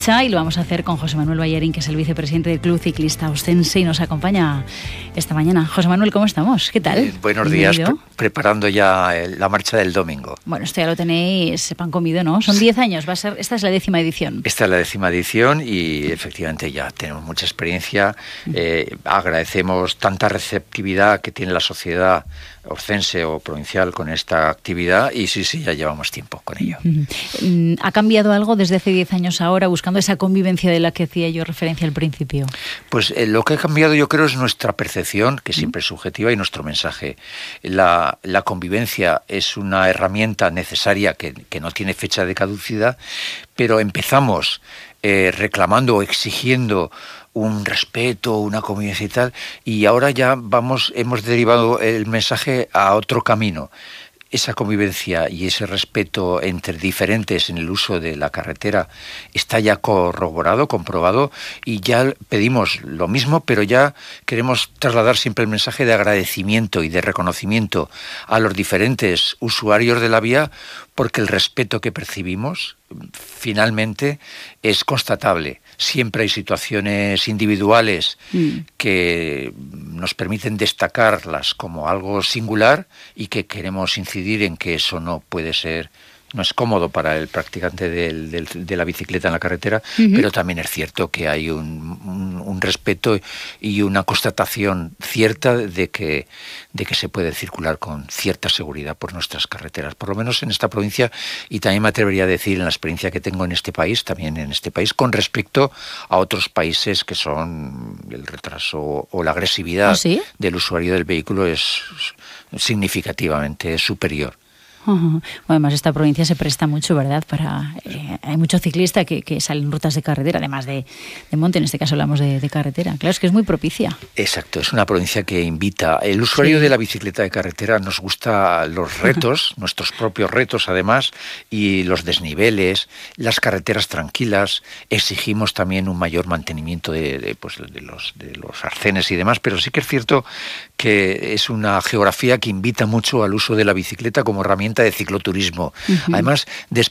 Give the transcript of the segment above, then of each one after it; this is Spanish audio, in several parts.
Y lo vamos a hacer con José Manuel Ballarín, que es el vicepresidente del Club Ciclista Ostense y nos acompaña esta mañana. José Manuel, ¿cómo estamos? ¿Qué tal? Buenos días, preparando ya la marcha del domingo. Bueno, esto ya lo tenéis pan comido, ¿no? Son 10 años, esta es la 10ª edición. Esta es la 10ª edición y efectivamente ya tenemos mucha experiencia. Agradecemos tanta receptividad que tiene la sociedad ostense o provincial con esta actividad y sí, ya llevamos tiempo con ello. ¿Ha cambiado algo desde hace 10 años ahora, buscando esa convivencia de la que hacía yo referencia al principio? Pues lo que ha cambiado, yo creo, es nuestra percepción, que siempre es subjetiva, y nuestro mensaje. La convivencia es una herramienta necesaria que no tiene fecha de caducidad, pero empezamos reclamando o exigiendo un respeto, una convivencia y tal, y ahora ya hemos derivado el mensaje a otro camino. Esa convivencia y ese respeto entre diferentes en el uso de la carretera está ya corroborado, comprobado, y ya pedimos lo mismo, pero ya queremos trasladar siempre el mensaje de agradecimiento y de reconocimiento a los diferentes usuarios de la vía, porque el respeto que percibimos finalmente es constatable. Siempre hay situaciones individuales que nos permiten destacarlas como algo singular y que queremos incidir en que eso no puede ser, no es cómodo para el practicante de la bicicleta en la carretera, pero también es cierto que hay un respeto y una constatación cierta de que se puede circular con cierta seguridad por nuestras carreteras, por lo menos en esta provincia, y también me atrevería a decir en la experiencia que tengo en este país, también en este país, con respecto a otros países que son el retraso o la agresividad del usuario del vehículo es significativamente superior. Además, esta provincia se presta mucho, ¿verdad? Hay mucho ciclista que salen rutas de carretera, además de monte, en este caso hablamos de carretera. Claro, es que es muy propicia. Exacto, es una provincia que invita. El usuario de la bicicleta de carretera nos gusta los retos, nuestros propios retos además, y los desniveles, las carreteras tranquilas. Exigimos también un mayor mantenimiento de los arcenes y demás, pero sí que es cierto que es una geografía que invita mucho al uso de la bicicleta como herramienta de cicloturismo. Además,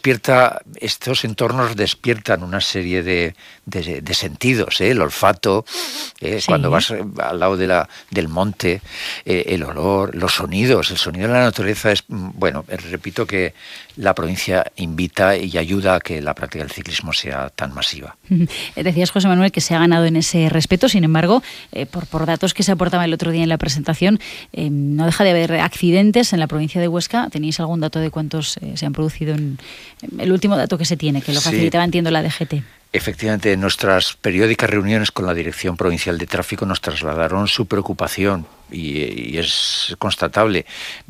estos entornos despiertan una serie de sentidos, el olfato, cuando vas al lado del monte, el olor, los sonidos, el sonido de la naturaleza es, repito que la provincia invita y ayuda a que la práctica del ciclismo sea tan masiva. Decías, José Manuel, que se ha ganado en ese respeto, sin embargo, por datos que se aportaban el otro día en la presentación, no deja de haber accidentes en la provincia de Huesca. ¿Tenéis algún dato de cuántos se han producido en el último dato que se tiene, que lo facilitaba, entiendo, la DGT? Efectivamente, en nuestras periódicas reuniones con la Dirección Provincial de Tráfico nos trasladaron su preocupación y es constatable.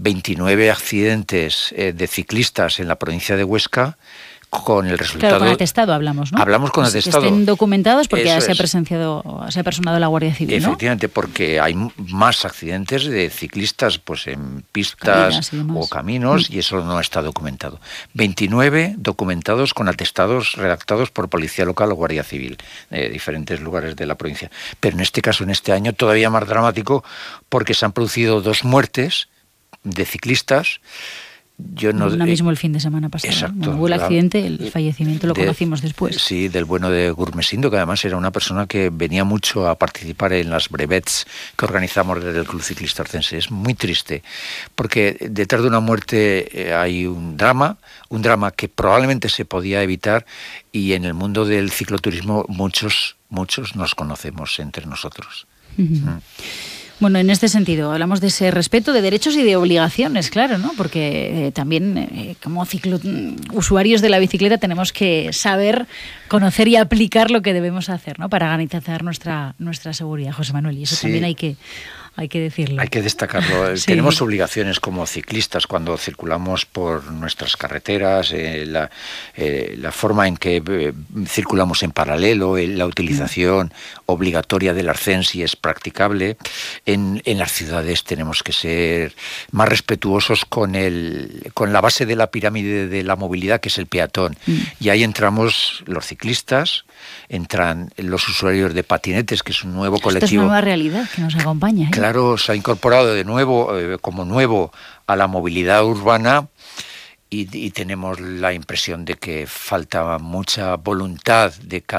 29 accidentes de ciclistas en la provincia de Huesca, con el resultado... Claro, con atestado hablamos, ¿no? Hablamos con atestado. Que estén documentados porque ya se ha personado la Guardia Civil, ¿no? Efectivamente, porque hay más accidentes de ciclistas en pistas o caminos y eso no está documentado. 29 documentados con atestados redactados por Policía Local o Guardia Civil de diferentes lugares de la provincia. Pero en este caso, en este año, todavía más dramático porque se han producido 2 muertes de ciclistas. Mismo el fin de semana pasado. Exacto. Hubo el accidente, el fallecimiento lo conocimos después. Sí, del bueno de Gurmesindo, que además era una persona que venía mucho a participar en las brevets que organizamos desde el Club Ciclista Ostense. Es muy triste, porque detrás de una muerte hay un drama que probablemente se podía evitar, y en el mundo del cicloturismo muchos nos conocemos entre nosotros. Bueno, en este sentido, hablamos de ese respeto de derechos y de obligaciones, claro, ¿no? Porque también como usuarios de la bicicleta tenemos que saber, conocer y aplicar lo que debemos hacer, ¿no? Para garantizar nuestra seguridad, José Manuel, y eso también hay que decirlo. Hay que destacarlo. Tenemos obligaciones como ciclistas cuando circulamos por nuestras carreteras, la forma en que circulamos en paralelo, la utilización obligatoria del arcén si es practicable. En las ciudades tenemos que ser más respetuosos con la base de la pirámide de la movilidad, que es el peatón. Y ahí entramos los ciclistas, entran los usuarios de patinetes, que es un nuevo colectivo. Esta es una nueva realidad que nos acompaña. Claro, se ha incorporado de nuevo, como nuevo, a la movilidad urbana, y tenemos la impresión de que falta mucha voluntad de cada